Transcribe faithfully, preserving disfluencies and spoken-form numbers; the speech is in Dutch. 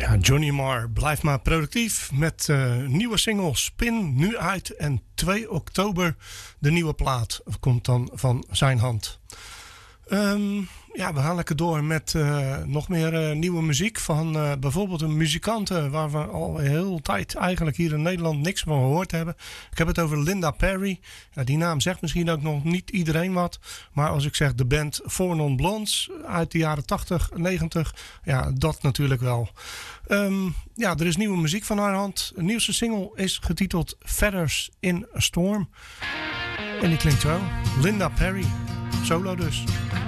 Ja, Johnny Marr blijft maar productief met uh, nieuwe single Spin nu uit. En twee oktober de nieuwe plaat komt dan van zijn hand. Um, ja, we gaan lekker door met uh, nog meer uh, nieuwe muziek van uh, bijvoorbeeld een muzikante waar we al een hele tijd eigenlijk hier in Nederland niks van gehoord hebben. Ik heb het over Linda Perry. Ja, die naam zegt misschien ook nog niet iedereen wat. Maar als ik zeg de band Four Non Blondes uit de jaren tachtig, negentig, ja, dat natuurlijk wel. Um, ja, er is nieuwe muziek van haar hand. De nieuwste single is getiteld Feathers in a Storm. En die klinkt zo. Linda Perry. Solo dus.